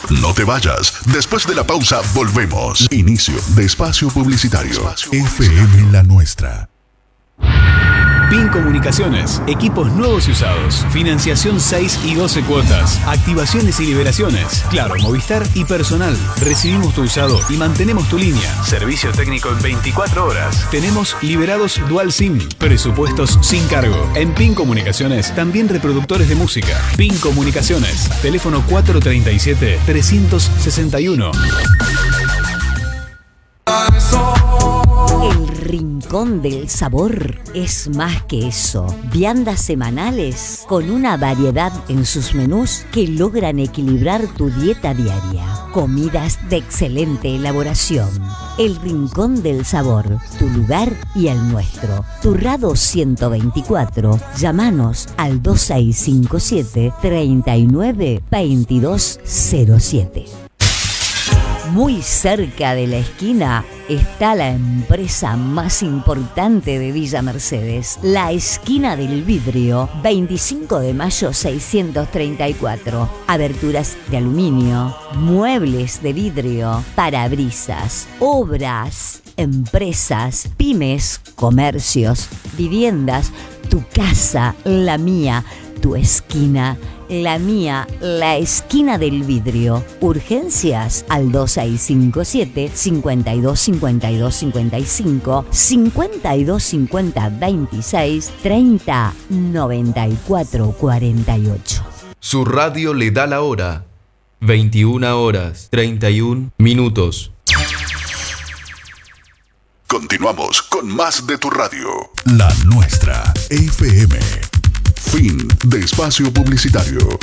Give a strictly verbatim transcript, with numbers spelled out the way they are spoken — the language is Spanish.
No te vayas. Después de la pausa volvemos. Inicio de espacio publicitario. Espacio F M La Nuestra. P I N Comunicaciones, equipos nuevos y usados, financiación seis y doce cuotas, activaciones y liberaciones, claro, Movistar y personal. Recibimos tu usado y mantenemos tu línea. Servicio técnico en veinticuatro horas. Tenemos liberados Dual SIM, presupuestos sin cargo. En P I N Comunicaciones, también reproductores de música. P I N Comunicaciones, teléfono cuatro treinta y siete, trescientos sesenta y uno. El Rincón del Sabor es más que eso. Viandas semanales con una variedad en sus menús que logran equilibrar tu dieta diaria. Comidas de excelente elaboración. El Rincón del Sabor, tu lugar y el nuestro. Turrado ciento veinticuatro. Llámanos al dos seis cinco siete, tres nueve, dos dos cero siete. Muy cerca de la esquina está la empresa más importante de Villa Mercedes, la Esquina del Vidrio, veinticinco de mayo seiscientos treinta y cuatro. Aberturas de aluminio, muebles de vidrio, parabrisas, obras, empresas, pymes, comercios, viviendas, tu casa, la mía, tu esquina, la mía, la Esquina del Vidrio. Urgencias al dos seis cinco siete, cincuenta y dos cincuenta y dos cincuenta y cinco, cincuenta y dos cincuenta veintiséis, treinta noventa y cuatro cuarenta y ocho. Su radio le da la hora. veintiuna horas, treinta y un minutos. Continuamos con más de tu radio. La Nuestra, F M. Fin de espacio publicitario.